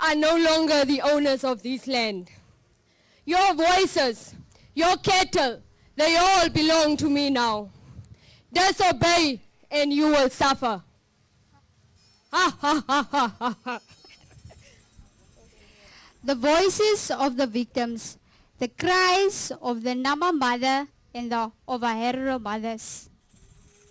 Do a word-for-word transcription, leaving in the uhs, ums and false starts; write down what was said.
are no longer the owners of this land. Your voices, your cattle, they all belong to me now. Disobey and you will suffer. Ha ha ha ha ha ha. The voices of the victims, the cries of the Nama mother and the Ovaherero mothers.